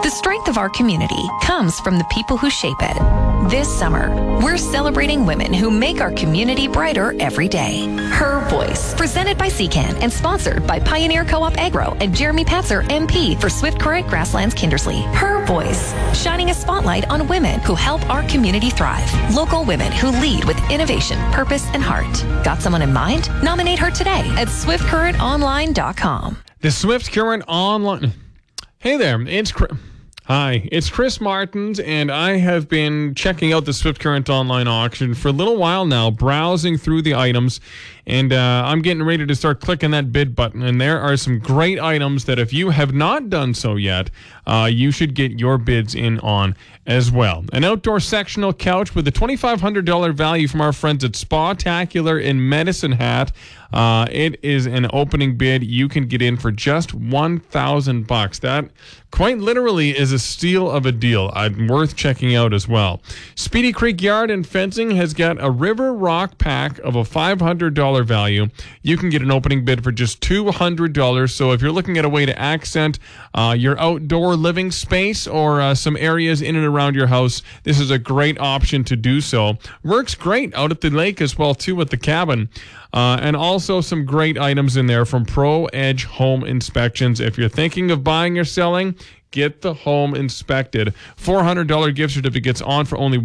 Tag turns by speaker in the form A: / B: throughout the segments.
A: The strength of our community comes from the people who shape it. This summer, we're celebrating women who make our community brighter every day. Her Voice, presented by Secan and sponsored by Pioneer Co-op Agro and Jeremy Patzer, MP for Swift Current Grasslands Kindersley. Her Voice, shining a spotlight on women who help our community thrive. Local women who lead with innovation, purpose, and heart. Got someone in mind? Nominate her today at swiftcurrentonline.com.
B: The Swift Current Online. Hey there, it's Chris Martins, and I have been checking out the Swift Current Online auction for a little while now, browsing through the items, and I'm getting ready to start clicking that bid button, and there are some great items that if you have not done so yet, you should get your bids in on as well. An outdoor sectional couch with a $2,500 value from our friends at Spatacular in Medicine Hat. It is an opening bid. You can get in for just $1,000. That quite literally is a steal of a deal. Worth checking out as well. Speedy Creek Yard and Fencing has got a River Rock pack of a $500 value. You can get an opening bid for just $200. So if you're looking at a way to accent your outdoor living space or some areas in and around your house, this is a great option to do so. Works great out at the lake as well too at the cabin. And also some great items in there from Pro Edge Home Inspections. If you're thinking of buying or selling, get the home inspected. $400 gift certificates on for only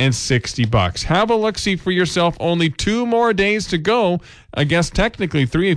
B: $160. Have a look-see for yourself. Only 2 more days to go. I guess technically 3 if